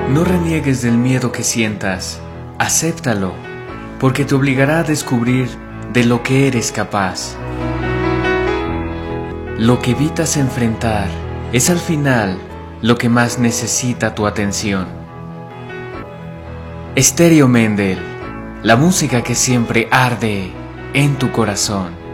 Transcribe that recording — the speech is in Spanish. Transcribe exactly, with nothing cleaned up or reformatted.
No reniegues del miedo que sientas, acéptalo, porque te obligará a descubrir de lo que eres capaz. Lo que evitas enfrentar es al final lo que más necesita tu atención. Estéreo Mendel, la música que siempre arde en tu corazón.